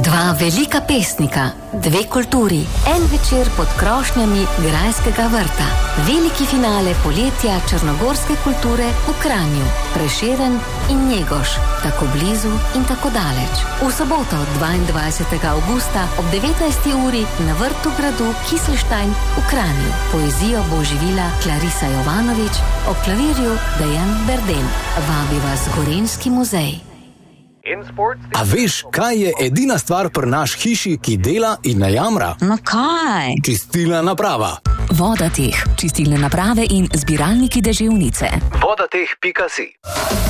Dva velika pesnika, dve kulturi, en večer pod krošnjami Grajskega vrta. Veliki finale poletja črnogorske kulture v Kranju, Prešeren in Njegoš, tako blizu in tako daleč. V soboto 22. avgusta ob 19. uri na vrtu gradu Kiselštajn v Kranju. Poezijo bo živila Clarisa Jovanović, ob klavirju Dejan Berden. Vabi vas Gorenjski muzej. A veš, kaj je edina stvar pri naš hiši, ki dela in ne jamra? No kaj? Čistilna naprava. Vodateh, čistilne naprave in zbiralniki deževnice. Vodateh.si